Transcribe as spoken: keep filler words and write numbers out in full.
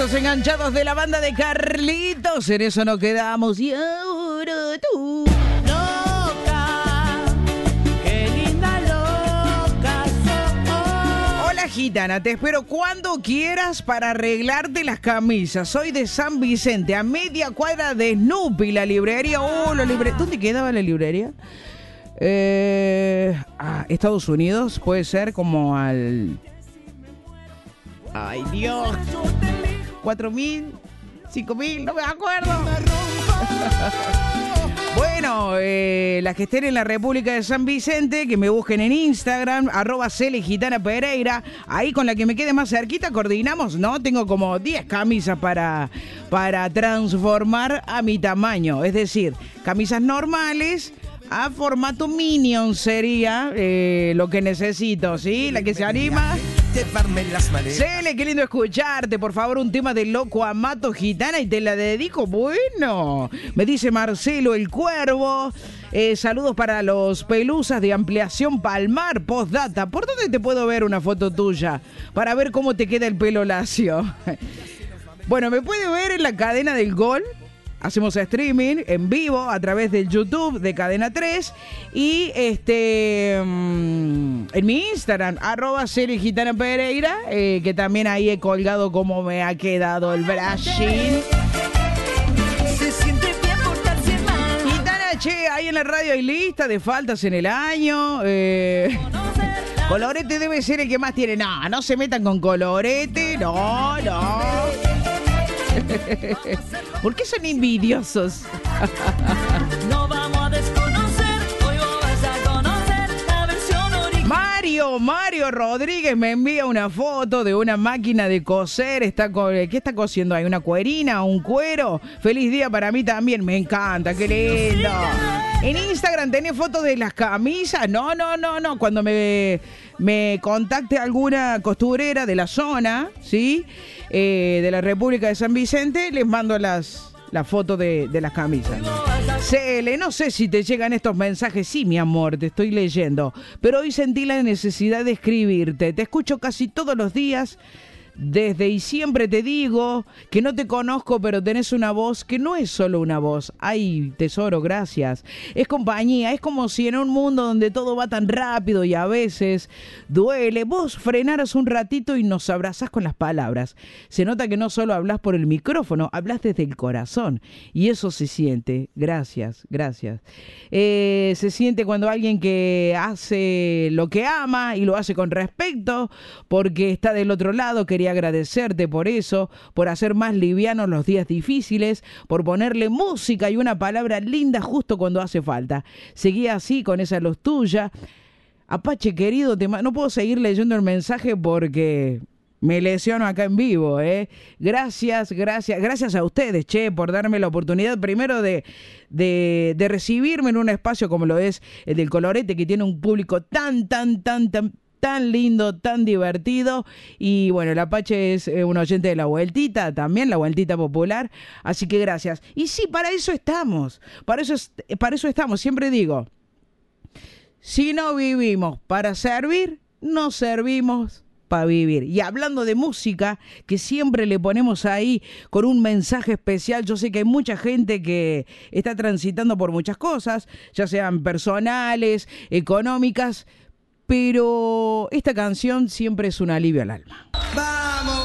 Los enganchados de la banda de Carlitos, en eso nos quedamos. Y ahora tú. Loca, qué linda loca soy. Hola gitana, te espero cuando quieras para arreglarte las camisas. Soy de San Vicente, a media cuadra de Snoopy, la librería. Oh, la librería. ¿Dónde quedaba la librería? Eh, ah, Estados Unidos, puede ser como al... Ay, Dios. ¿Cuatro mil? ¿Cinco mil? No me acuerdo. Bueno, eh, las que estén en la República de San Vicente, que me busquen en Instagram, arroba Cele Gitana Pereira. Ahí con la que me quede más cerquita coordinamos, ¿no? Tengo como diez camisas para, para transformar a mi tamaño. Es decir, camisas normales a formato Minion sería eh, lo que necesito, ¿sí? La que se anima. Cele, qué lindo escucharte. Por favor, un tema de Loco Amato Gitana y te la dedico. Bueno, me dice Marcelo el Cuervo. Eh, saludos para los pelusas de Ampliación Palmar, postdata. ¿Por dónde te puedo ver una foto tuya? Para ver cómo te queda el pelo lacio. Bueno, me puede ver en la cadena del Gol. Hacemos streaming en vivo a través del YouTube de Cadena tres y este mmm, en mi Instagram, arroba Cele Gitana Pereira, eh, que también ahí he colgado cómo me ha quedado el Brasil. Se siente bien portarse mal. Gitana, che, ahí en la radio hay lista de faltas en el año. Eh, Colorete debe ser el que más tiene. No, no se metan con Colorete, no, no. ¿Por qué son envidiosos? No vamos a desconocer, hoy vas a conocer la versión original. Mario, Mario Rodríguez me envía una foto de una máquina de coser. Está co- ¿Qué está cosiendo ahí? ¿Una cuerina? ¿Un cuero? Feliz día para mí también, me encanta, qué lindo. En Instagram tenés fotos de las camisas. No, no, no, no. Cuando me, me contacte alguna costurera de la zona, ¿sí? Eh, de la República de San Vicente, les mando las, las fotos de, de las camisas. Cele, no sé si te llegan estos mensajes. Sí, mi amor, te estoy leyendo. Pero hoy sentí la necesidad de escribirte. Te escucho casi todos los días. Desde y siempre te digo que no te conozco, pero tenés una voz que no es solo una voz. Ay, tesoro, gracias. Es compañía, es como si en un mundo donde todo va tan rápido y a veces duele, vos frenaras un ratito y nos abrazás con las palabras. Se nota que no solo hablas por el micrófono, hablas desde el corazón. Y eso se siente. Gracias, gracias. Eh, se siente cuando alguien que hace lo que ama y lo hace con respeto, porque está del otro lado. Quería agradecerte por eso, por hacer más livianos los días difíciles, por ponerle música y una palabra linda justo cuando hace falta. Seguí así con esa luz tuya. Apache querido, te ma- no puedo seguir leyendo el mensaje porque me lesiono acá en vivo, ¿eh? Gracias, gracias, gracias a ustedes, che, por darme la oportunidad primero de, de, de recibirme en un espacio como lo es el del Colorete, que tiene un público tan, tan, tan, tan... tan lindo, tan divertido. Y bueno, el Apache es eh, un oyente de La Vueltita, también La Vueltita Popular, así que gracias. Y sí, para eso estamos, para eso, es, para eso estamos, siempre digo, si no vivimos para servir, no servimos para vivir. Y hablando de música, que siempre le ponemos ahí con un mensaje especial, yo sé que hay mucha gente que está transitando por muchas cosas, ya sean personales, económicas, pero esta canción siempre es un alivio al alma. ¡Vamos!